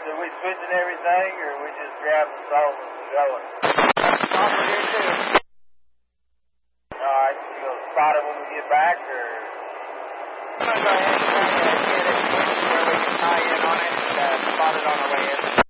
So we switching everything, or we just grab the salt and going? Over here too. Alright, you gonna spot it when we get back, or? I'm going to go ahead and try to get it switched where we can tie in on it and spot it on the way in.